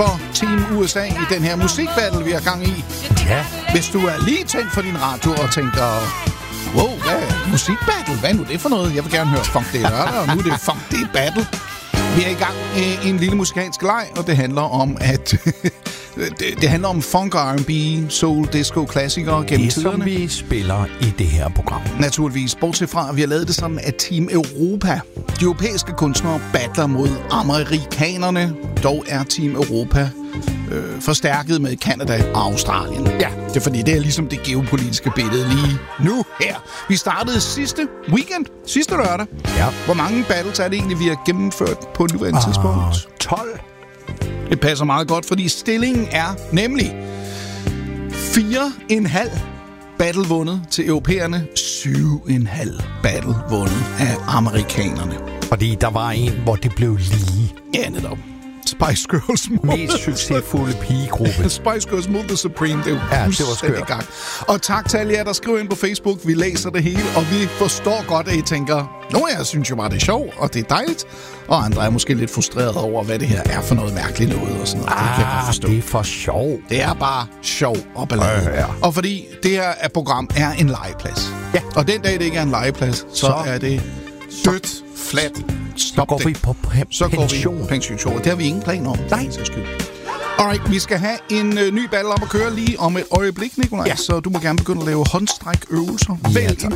for Team USA i den her musikbattle, vi har gang i. Ja. Hvis du er lige tændt for din radio og tænker, wow, hvad er musikbattle? Hvad er nu det for noget? Jeg vil gerne høre Funk Det Lørdag, og nu er det Funk Det Battle. Vi er i gang i en lille musikalsk leg, og det handler om, at det handler om funk, R&B, soul, disco, klassikere gennem tiderne. Det, som vi spiller i det her program. Naturligvis, bortset fra, at vi har lavet det sådan, at Team Europa, de europæiske kunstnere, battler mod amerikanerne. Dog er Team Europa forstærket med Canada og Australien. Ja, det er fordi, det er ligesom det geopolitiske billede lige nu her. Vi startede sidste weekend, sidste lørdag. Ja. Hvor mange battles er det egentlig, vi har gennemført på nuværende tidspunkt? 12. Det passer meget godt, fordi stillingen er nemlig 4,5 battle vundet til europæerne, 7,5 battle vundet af amerikanerne. Fordi der var en, hvor det blev lige. Ja, netop. Spice Girls mest succesfulde pigegruppe. Spice Girls mod The Supreme. Det var skørt. Og tak til alle jer, der skriver ind på Facebook. Vi læser det hele, og vi forstår godt, at I tænker, nogle af jer synes jo bare, det er sjovt, og det er dejligt. Og andre er måske lidt frustreret over, hvad det her er for noget mærkeligt noget og sådan noget. Det kan jeg forstå. Det er for sjov. Det er bare sjov og ballade. Ja. Og fordi det her program er en legeplads. Ja. Og den dag, det ikke er en legeplads, så er det dødt, flat. Så går vi på pension. Pension. Det har vi ingen planer om. Nej. Alright, vi skal have en ny battle op at køre lige om et øjeblik, Nikolaj. Ja. Så du må gerne begynde at lave håndstrækøvelser. Vælg en